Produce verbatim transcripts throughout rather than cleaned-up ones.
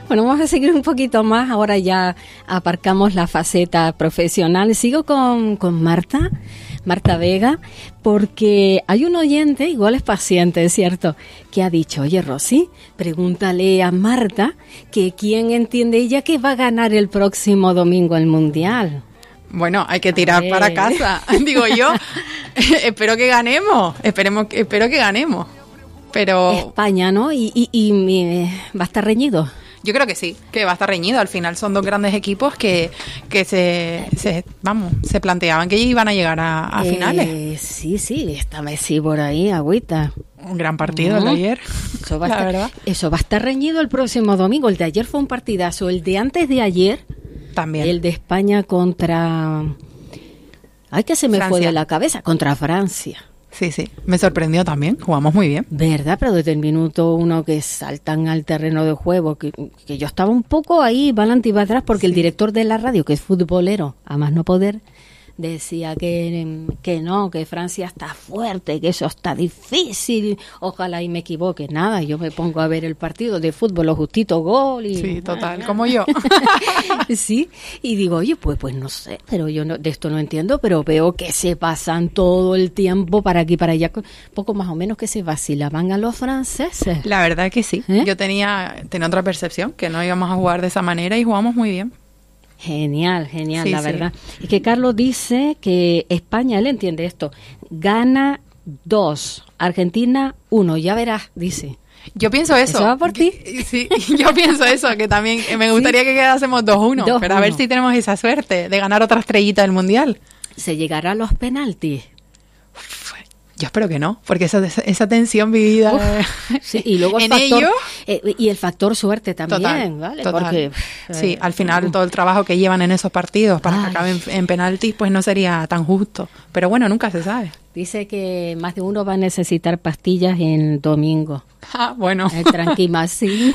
Bueno, vamos a seguir un poquito más. Ahora ya aparcamos la faceta profesional. Sigo con, con Marta, Marta Vega, porque hay un oyente, igual es paciente, es cierto, que ha dicho, oye, Rosy, pregúntale a Marta que quién entiende ella que va a ganar el próximo domingo el Mundial. Bueno, hay que tirar para casa, digo yo. Espero que ganemos, esperemos, espero que ganemos. Pero España, ¿no? Y, y, y eh, va a estar reñido. Yo creo que sí, que va a estar reñido. Al final son dos grandes equipos que, que se, se, vamos, se planteaban que iban a llegar a, a eh, finales. Sí, sí, está Messi por ahí, agüita. Un gran partido uh-huh. el de ayer, eso va, la a estar, verdad. Eso va a estar reñido el próximo domingo. El de ayer fue un partidazo. El de antes de ayer, también. El de España contra... Ay, que se me Francia. fue de la cabeza. Contra Francia. Sí, sí, me sorprendió también, jugamos muy bien. ¿Verdad? Pero desde el minuto uno que saltan al terreno de juego, que, que yo estaba un poco ahí, va adelante y va atrás, porque sí. El director de la radio, que es futbolero, a más no poder, decía que, que no, que Francia está fuerte, que eso está difícil, ojalá y me equivoque. Nada, yo me pongo a ver el partido de fútbol, lo justito, gol y... Sí, total, como yo. Sí, y digo, oye, pues pues no sé, pero yo no, de esto no entiendo, pero veo que se pasan todo el tiempo para aquí, para allá, poco más o menos que se vacilaban a los franceses. La verdad que sí, ¿eh? Yo tenía, tenía otra percepción, que no íbamos a jugar de esa manera y jugamos muy bien. Genial, genial, sí, la sí. verdad. Y que Carlos dice que España, él entiende esto, gana dos, Argentina uno, ya verás, dice. Yo pienso eso. ¿Eso va por ti? Sí, yo pienso eso, que también me gustaría ¿sí? que quedásemos dos uno, pero a ver si tenemos esa suerte de ganar otra estrellita del Mundial. ¿Se llegará a los penaltis? Yo espero que no, porque esa, esa tensión vivida Uf, sí, y luego el en factor, ello eh, y el factor suerte también, total, ¿vale? Total. Porque, sí, eh, al final uh, todo el trabajo que llevan en esos partidos para ay. que acaben en penaltis, pues no sería tan justo. Pero bueno, nunca se sabe. Dice que más de uno va a necesitar pastillas en domingo. Ah, bueno. El tranquimacín.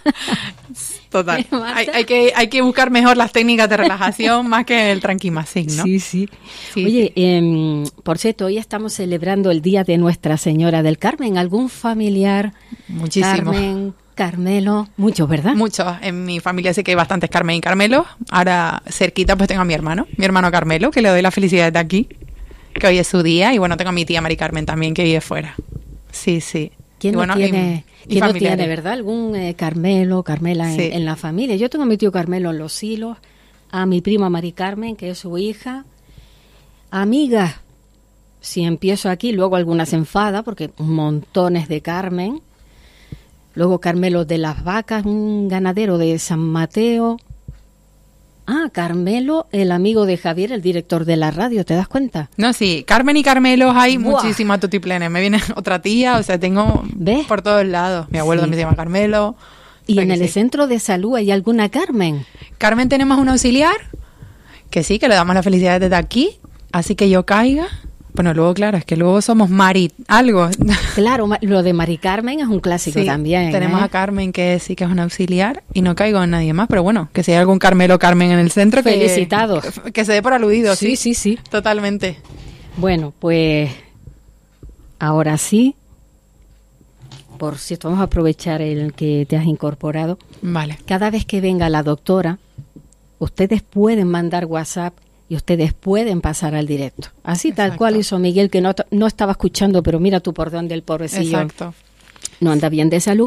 Total. Hay, hay, que, hay que buscar mejor las técnicas de relajación más que el tranquimacín, ¿no? Sí, sí. sí Oye, sí. Eh, por cierto, hoy estamos celebrando el Día de Nuestra Señora del Carmen. ¿Algún familiar? Muchísimo. Carmen, Carmelo, muchos, ¿verdad? Muchos. En mi familia sí que hay bastantes Carmen y Carmelo. Ahora, cerquita, pues tengo a mi hermano, mi hermano Carmelo, que le doy la felicidad de aquí, que hoy es su día. Y bueno, tengo a mi tía Mari Carmen también, que vive fuera. Sí, sí. ¿Quién, bueno, no, tiene, y, ¿quién y no tiene, verdad? Algún eh, Carmelo, Carmela en, sí. en la familia. Yo tengo a mi tío Carmelo en Los Hilos, a mi prima Mari Carmen, que es su hija, amigas. Si empiezo aquí, luego algunas se enfada, porque montones de Carmen. Luego Carmelo de las Vacas, un ganadero de San Mateo. Ah, Carmelo, el amigo de Javier, el director de la radio, ¿te das cuenta? No, sí, Carmen y Carmelo hay ¡buah! Muchísimas tutiplenes. Me viene otra tía, o sea, tengo ¿ves? Por todos lados. Mi abuelo sí. también se llama Carmelo. ¿Y en el sí. centro de salud hay alguna Carmen? Carmen, tenemos un auxiliar, que sí, que le damos la felicidad desde aquí, así que yo caiga. Bueno, luego, claro, es que luego somos Mari, algo. Claro, lo de Mari Carmen es un clásico sí, también. Tenemos ¿eh? a Carmen, que sí que es un auxiliar, y no caigo en nadie más, pero bueno, que si hay algún Carmelo Carmen en el centro, felicitados. Que, que se dé por aludido. Sí, sí, sí, sí. Totalmente. Bueno, pues ahora sí. Por cierto, vamos a aprovechar el que te has incorporado. Vale. Cada vez que venga la doctora, ustedes pueden mandar WhatsApp y ustedes pueden pasar al directo. Así Exacto. Tal cual hizo Miguel, que no, no estaba escuchando, pero mira tú por dónde el pobrecillo Exacto. no anda bien de salud.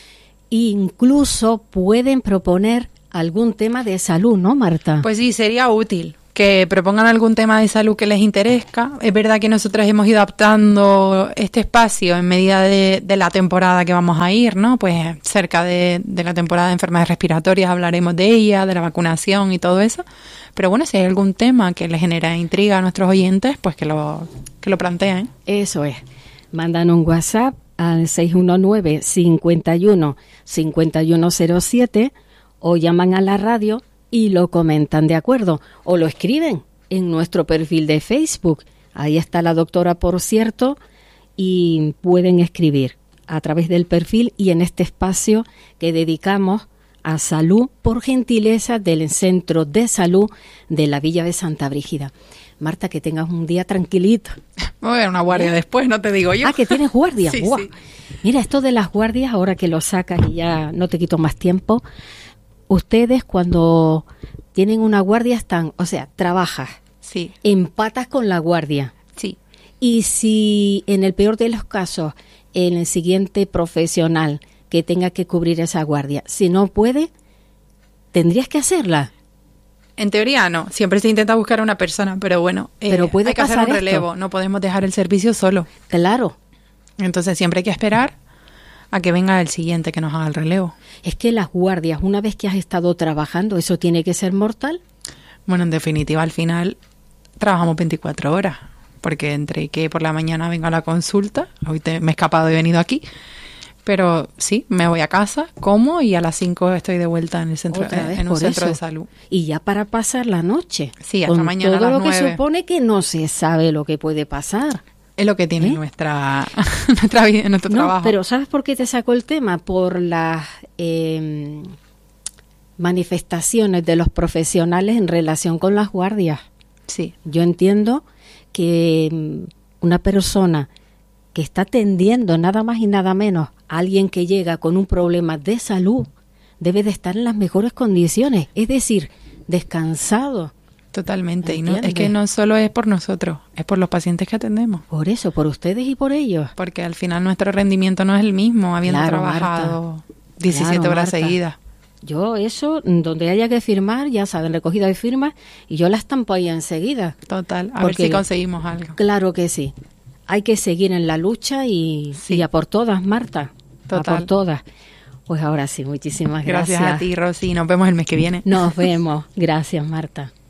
Incluso pueden proponer algún tema de salud, ¿no, Marta? Pues sí, sería útil que propongan algún tema de salud que les interesa. Es verdad que nosotros hemos ido adaptando este espacio en medida de, de la temporada que vamos a ir, ¿no? Pues cerca de, de la temporada de enfermedades respiratorias hablaremos de ella, de la vacunación y todo eso. Pero bueno, si hay algún tema que les genera intriga a nuestros oyentes, pues que lo, que lo planteen. Eso es. Mandan un WhatsApp al seis uno nueve, cinco uno, cinco uno cero siete o llaman a la radio y lo comentan, ¿de acuerdo? O lo escriben en nuestro perfil de Facebook. Ahí está la doctora, por cierto, y pueden escribir a través del perfil y en este espacio que dedicamos a salud por gentileza del Centro de Salud de la Villa de Santa Brígida. Marta, que tengas un día tranquilito. Voy a ver una guardia ¿Eh? después, no te digo yo. Ah, que tienes guardia. Sí, ¡Wow! sí. Mira, esto de las guardias, ahora que lo sacas y ya no te quito más tiempo, ustedes cuando tienen una guardia están, o sea, trabajas, Sí, empatas con la guardia. sí. Y si en el peor de los casos, en el siguiente profesional que tenga que cubrir esa guardia, si no puede, tendrías que hacerla. En teoría no, siempre se intenta buscar a una persona, pero bueno, eh, Pero puede hay que hacer pasar un esto. relevo, no podemos dejar el servicio solo. Claro, Entonces siempre hay que esperar a que venga el siguiente que nos haga el relevo. es que las guardias, una vez que has estado trabajando, eso tiene que ser mortal. Bueno, en definitiva, al final trabajamos veinticuatro horas, porque entre que por la mañana vengo a la consulta, hoy te- me he escapado y he venido aquí, pero sí, me voy a casa, como y a las cinco estoy de vuelta en el centro, Otra eh, vez en un por centro eso. de salud. Y ya para pasar la noche. Sí, hasta con mañana a todo las lo que nueve. supone que no se sabe lo que puede pasar. Es lo que tiene ¿Eh? nuestra nuestra vida, nuestro No, trabajo. pero ¿sabes por qué te saco el tema? Por las eh, manifestaciones de los profesionales en relación con las guardias. Sí, Yo entiendo que mm, una persona que está atendiendo nada más y nada menos a alguien que llega con un problema de salud debe de estar en las mejores condiciones, es decir, descansado. totalmente. Y no, es ¿Entiendes? que no solo es por nosotros, es por los pacientes que atendemos. Por eso, por ustedes y por ellos. Porque al final nuestro rendimiento no es el mismo, habiendo Claro, trabajado diecisiete Claro, horas Marta. seguidas. Yo eso, donde haya que firmar, ya saben, recogida de firmas, y yo la estampo ahí enseguida. Total, a Porque- ver si conseguimos algo. Claro que sí. Hay que seguir en la lucha y, Sí. y a por todas, Marta. A Total. por todas. Pues ahora sí, muchísimas gracias. Gracias a ti, Rosy. Nos vemos el mes que viene. Nos vemos. Gracias, Marta.